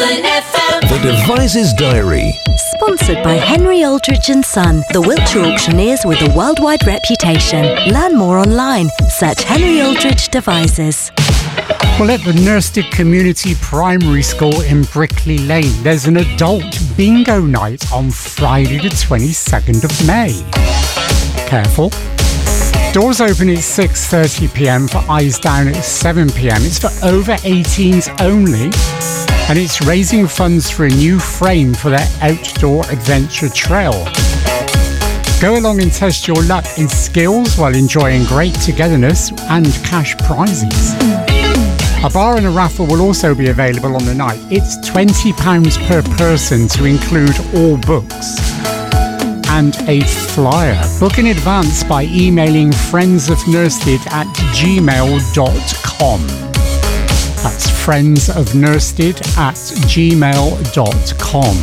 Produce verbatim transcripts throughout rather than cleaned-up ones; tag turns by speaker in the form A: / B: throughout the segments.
A: The Devises Diary.
B: Sponsored by Henry Aldridge and Son, the Wiltshire auctioneers with a worldwide reputation. Learn more online. Search Henry Aldridge Devises.
C: Well, at the Nurstead Community Primary School in Brickley Lane, there's an adult bingo night on Friday the twenty-second of May. Careful. Doors open at six thirty p m for eyes down at seven p m. It's for over eighteens only, and it's raising funds for a new frame for their outdoor adventure trail. Go along and test your luck in skills while enjoying great togetherness and cash prizes. A bar and a raffle will also be available on the night. It's twenty pounds per person to include all books and a flyer. Book in advance by emailing friendsofnurstead at gmail dot com. That's friendsofnurstead at gmail dot com.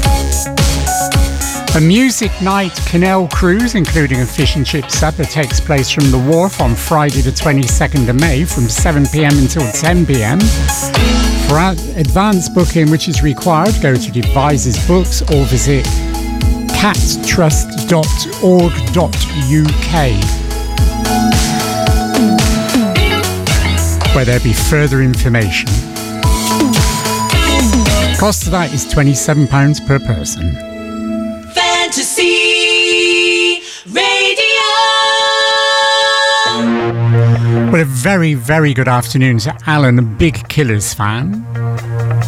C: A music night canal cruise, including a fish and chip supper, takes place from the wharf on Friday the twenty-second of May from seven p m until ten p m. For advance booking, which is required, go to Devises Books or visit cat trust dot org dot u k, where there'll be further information. Cost of that is twenty-seven pounds per person.
D: Fantasy Radio.
C: Well, a very, very good afternoon to Alan, a big Killers fan.